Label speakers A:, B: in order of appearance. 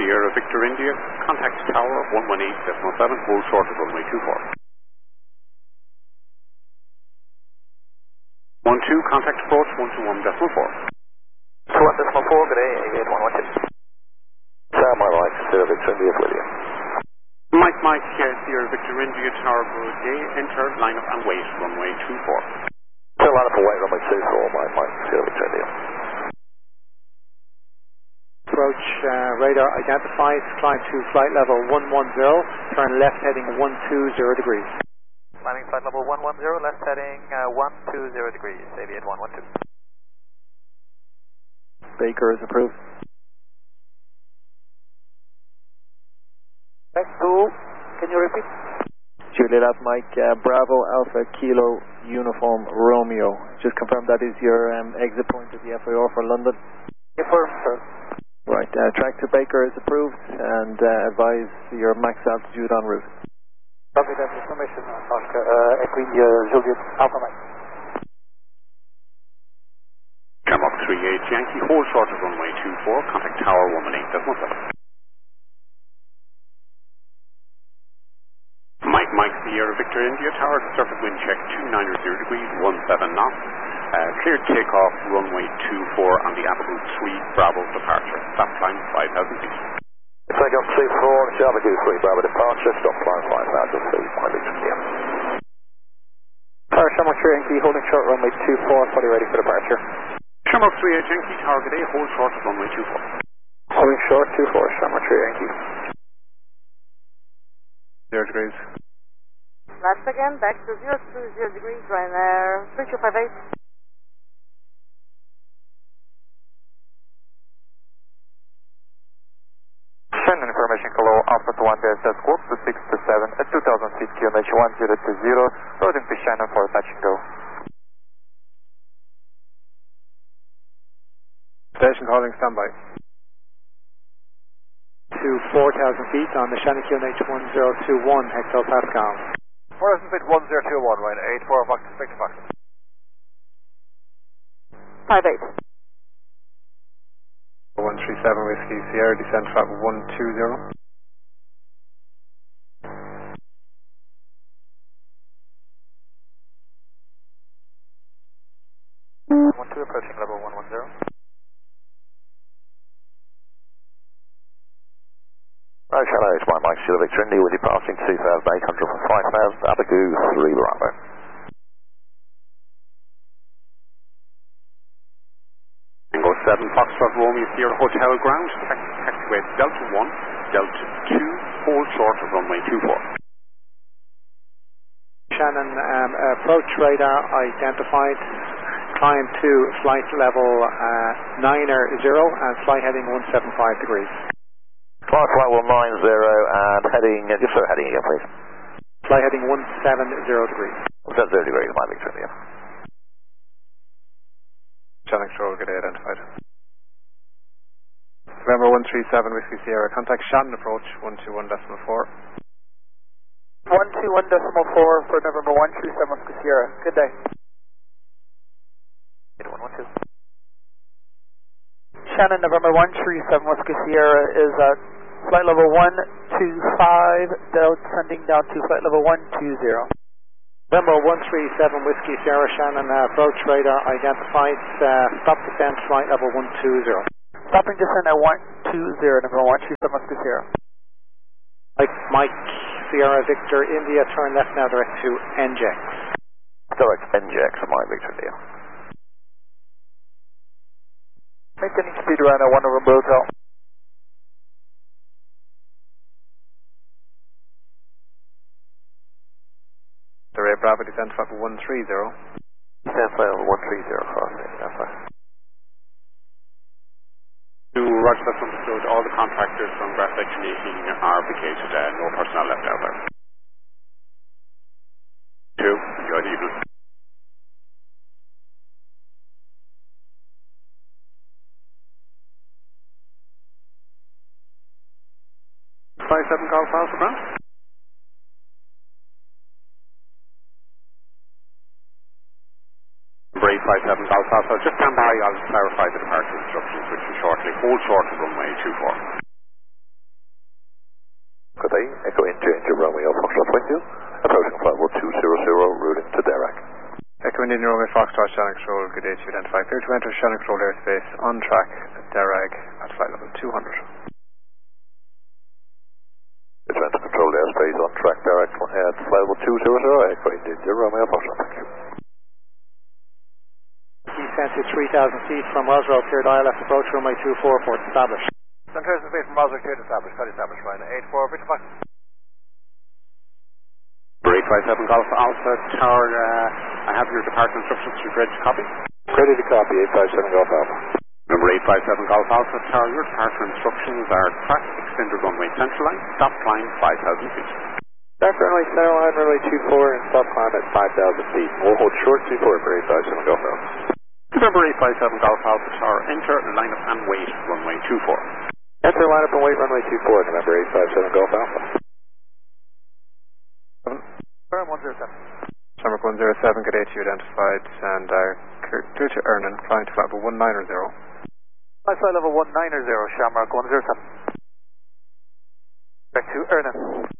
A: Sierra Victor India, contact tower 118.7, hold short of runway 24. 12, contact approach 121.4.
B: 1.4, good day, Aviate 112.
C: Sam, my Mike, Sierra Victor India with you.
A: Mike, Sierra Victor India, tower, good day, enter, line up and wait, runway 24.
C: Still line up and wait, runway 24, my Mike, Sierra Victor India.
D: Approach radar identified, climb to flight level 110, turn left heading 120 degrees.
B: Climbing flight level 110, left heading 120 degrees, Aviate 112.
D: Baker is approved.
B: Next two, can you repeat?
D: Juliet Alpha Mike, Bravo Alpha Kilo Uniform Romeo. Just confirm that is your exit point of the FIR for London.
B: Confirm, sir.
D: Right, track to Baker is approved and advise your max altitude en route.
B: Copy that information, Oscar. Equi Juliet Alpha Mike.
A: Shamrock 38 Yankee, hold short of runway 24, contact tower 118.7. Mike Sierra Victor India, tower, surface wind check 290 degrees, 17 knots. Cleared takeoff, runway 24 on the Abagu 3 Bravo departure. Stop climb 5,000 feet.
C: Take off 24, Sierra Victor 3 Bravo departure, stop climb 5,000 feet, my Victor India.
B: Tower Shamrock 3 Yankee, holding short runway 24, fully ready for departure.
A: Shamrock 38 Yankee, tower, good day, hold short of runway 24.
B: Holding short 24, Shamrock 3 Yankee.
D: 0 degrees.
E: Last again, back to 0 degrees, Ryanair 3258.
B: Send information, hello, Alpha to 1 DSS, squawk to 6 to 7 at 2000 feet, QNH 1020, loading to Shannon for touch and go.
D: Station calling standby. To 4,000 feet on the Shannon QNH 1021 hectopascal.
B: 4,000 feet 1021, right, 84 Fox, Victor Fox.
E: 58.
D: 137 Whiskey Sierra, descent flight 120.
B: 12, approaching level 110.
C: Right, hello, it's my Mike Sierra Victor India with you passing 2,800 for 5,000, Abagu 3 Bravo.
A: Tango 7 Foxtrot Romeo Sierra Hotel ground, taxiway Delta 1, Delta 2, hold short of runway 24.
D: Shannon, approach radar identified, climb to flight level 90 and flight heading 175 degrees.
C: Flight level 90 and heading, just so heading again please.
D: Flight heading 170 degrees.
C: 170 degrees, my Victor India.
D: Shannon Shore, good day, identified. November 137 Whiskey Sierra, contact Shannon approach 121.4.
B: 121.4 for November 137 Whiskey Sierra, good day. 8112. Shannon, November 137 Whiskey Sierra is flight level 125, descending down to flight level 120.
D: November 137 Whiskey Sierra, Shannon, approach radar identified, stop descent flight level 120.
B: Stopping descent at 120, November 137 Whiskey Sierra.
D: Mike Sierra Victor India, turn left now direct to NJX.
C: Direct NJX, my Victor India.
B: Maintaining speed around at 1 November Hotel.
D: Surrey Bravo, descent flight 130.
C: Descent flight 130, crossing, that's right.
A: To Roger, that's understood. All the contractors from Grass Section 18 are vacated. No personnel left out there. 2, enjoy the evening. 57 Golf Alpha Brand. Brave 57 Golf Alpha. Just stand by, I'll clarify the departure instructions with you shortly. Hold short of runway 24.
C: Echo India Romeo Foxtrot with you. Approaching flight level 200, routing to Dirac.
D: Echo India Romeo Foxtrot, channel control, good day to you, identify. Clear to enter channel control airspace on track at Derag at flight level 200.
C: Clear to enter controlled airspace on track Dirac at flight level 200, Echo India Romeo Foxtrot, thank you.
D: Descent to 3,000 feet from Roswell, cleared ILS approach runway 24, port established.
C: 10,000 feet from Roswell, cleared established, cleared established, Ryan 84, Victor Fox.
A: 857 Golf Alpha Tower, I have your departure instructions. You ready to copy?
C: Ready to copy, 857 Golf Alpha.
A: Number 857 Golf Alpha Tower, your departure instructions are track extended runway central line, stop climb 5,000 feet.
C: Back runway center line, runway 24 and stop climb at 5,000 feet. We'll hold short 24 for 857 Golf Alpha.
A: November 857 Golf Alpha Tower, enter line up and wait runway 24.
C: Enter line up and wait runway 24, November 857 Golf Alpha. Firm 107.
D: Shamrock 107, good day to you, identified, and clear to Ernan, flying to flight level 190.
C: Flight level 190, Shamrock 107. Back to Ernan.